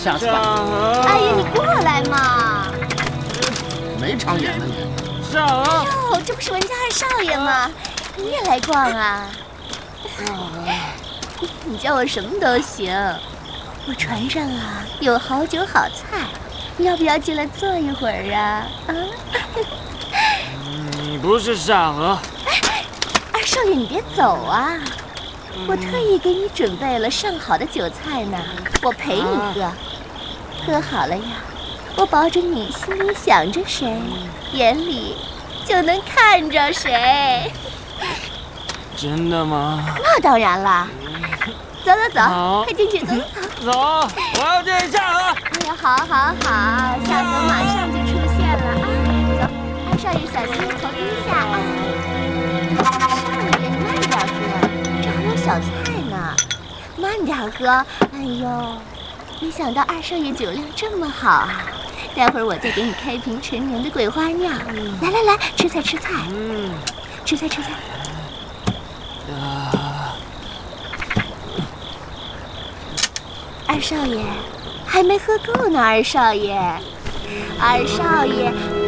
下次吧。 哎呀，你过来嘛！ 没长眼呢你。 少娥， 哟，这不是文家二少爷吗？你也来逛啊？你叫我什么都行。我船上啊有好酒好菜，你要不要进来坐一会儿啊？啊？ 你不是少娥。 二少爷，你别走啊！我特意给你准备了上好的酒菜呢，我陪你喝。喝好了呀，我保准你心里想着谁，眼里就能看着谁。 真的吗？ 那当然了。走走走，快进去，走走走。 走，我要见夏娥。 哎呀，好，夏娥马上就出现了啊！走，二少爷小心头低下啊！少爷，你慢点喝，这还有小菜呢，慢点喝。哎呦，没想到二少爷酒量这么好啊！待会儿我再给你开瓶陈年的桂花酿。来，吃菜。吃菜。二少爷还没喝够呢，二少爷，